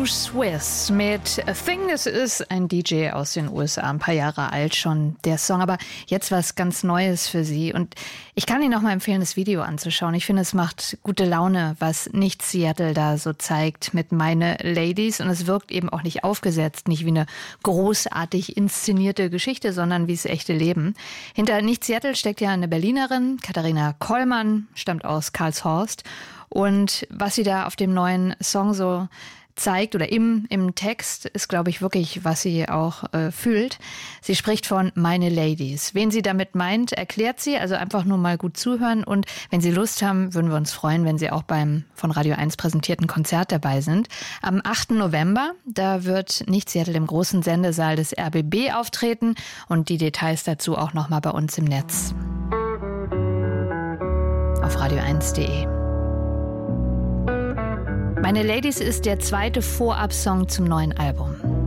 Too Swiss mit A Thing. Das ist ein DJ aus den USA, ein paar Jahre alt schon, der Song. Aber jetzt was ganz Neues für Sie. Und ich kann Ihnen noch mal empfehlen, das Video anzuschauen. Ich finde, es macht gute Laune, was Nicht Seattle da so zeigt mit Meine Ladies. Und es wirkt eben auch nicht aufgesetzt, nicht wie eine großartig inszenierte Geschichte, sondern wie das echte Leben. Hinter Nicht Seattle steckt ja eine Berlinerin, Katharina Kollmann, stammt aus Karlshorst. Und was sie da auf dem neuen Song so zeigt oder im Text ist, glaube ich, wirklich, was sie auch fühlt. Sie spricht von Meine Ladies. Wen sie damit meint, erklärt sie, also einfach nur mal gut zuhören. Und wenn Sie Lust haben, würden wir uns freuen, wenn Sie auch beim von Radio 1 präsentierten Konzert dabei sind. Am 8. November, da wird Nicht Seattle im großen Sendesaal des RBB auftreten und die Details dazu auch nochmal bei uns im Netz auf radio1.de. Meine Ladies ist der zweite Vorab-Song zum neuen Album.